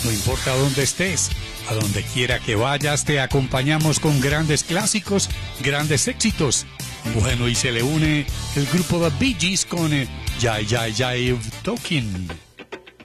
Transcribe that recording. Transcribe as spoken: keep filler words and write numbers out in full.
No importa dónde estés, a donde quiera que vayas, te acompañamos con grandes clásicos, grandes éxitos. Bueno, y se le une el grupo The Bee Gees con eh, Jai Jai Jive Talking.